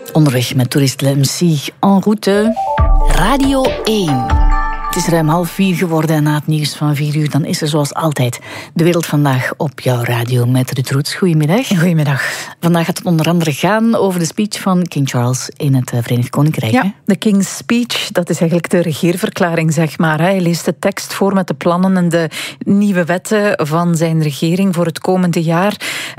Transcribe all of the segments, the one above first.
Onderweg met toerist MC en route. Radio 1. Het is ruim 3:30 geworden en na het nieuws van 4 dan is er zoals altijd De Wereld Vandaag op jouw radio met Ruud Roets. Goedemiddag. Goedemiddag. Vandaag gaat het onder andere gaan over de speech van King Charles in het Verenigd Koninkrijk. Ja, de King's Speech, dat is eigenlijk de regeerverklaring, zeg maar. Hij leest de tekst voor met de plannen en de nieuwe wetten van zijn regering voor het komende jaar.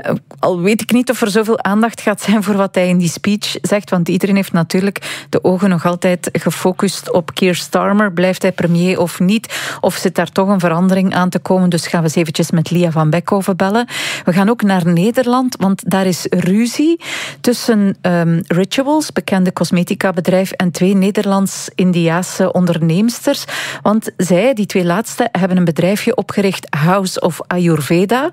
Al weet ik niet of er zoveel aandacht gaat zijn voor wat hij in die speech zegt, want iedereen heeft natuurlijk de ogen nog altijd gefocust op Keir Starmer. Blijft hij premier of niet? Of zit daar toch een verandering aan te komen? Dus gaan we eens eventjes met Lia van Beckhoven bellen. We gaan ook naar Nederland, want daar is ruzie tussen Rituals, bekende cosmetica-bedrijf, en 2 Nederlands-Indiaanse onderneemsters. Want zij, die 2 laatste, hebben een bedrijfje opgericht, House of Ayurveda.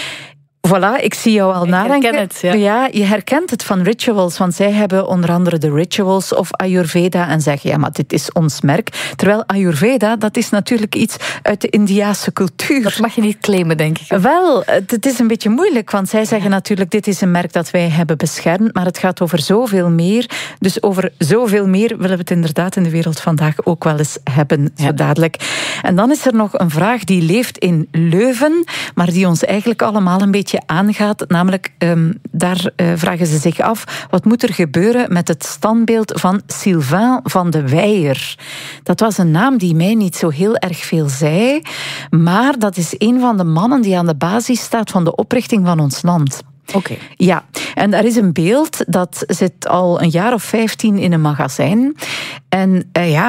Voilà, ik zie jou al nadenken. Ik herken het, ja. Ja, je herkent het van Rituals, want zij hebben onder andere de Rituals of Ayurveda en zeggen, ja, maar dit is ons merk. Terwijl Ayurveda, dat is natuurlijk iets uit de Indiase cultuur. Dat mag je niet claimen, denk ik. Wel, het is een beetje moeilijk, want zij zeggen natuurlijk, dit is een merk dat wij hebben beschermd, maar het gaat over zoveel meer. Dus over zoveel meer willen we het inderdaad in De Wereld Vandaag ook wel eens hebben, zo dadelijk. En dan is er nog een vraag die leeft in Leuven, maar die ons eigenlijk allemaal een beetje aangaat, namelijk daar vragen ze zich af, wat moet er gebeuren met het standbeeld van Sylvain van de Weijer? Dat was een naam die mij niet zo heel erg veel zei, maar dat is een van de mannen die aan de basis staat van de oprichting van ons land. Oké. Ja, en er is een beeld, dat zit al een jaar of 15 in een magazijn. En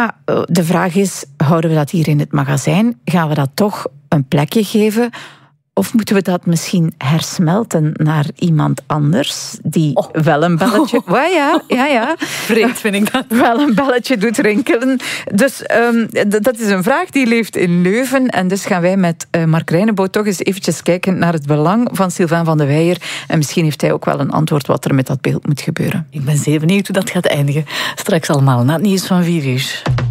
de vraag is, houden we dat hier in het magazijn? Gaan we dat toch een plekje geven? Of moeten we dat misschien hersmelten naar iemand anders die wel een belletje... Ja. Vreemd vind ik dat. Wel een belletje doet rinkelen. Dus dat is een vraag die leeft in Leuven. En dus gaan wij met Mark Reineboot toch eens eventjes kijken naar het belang van Sylvain van de Weijer. En misschien heeft hij ook wel een antwoord wat er met dat beeld moet gebeuren. Ik ben zeer benieuwd hoe dat gaat eindigen. Straks allemaal na het nieuws van 4 uur.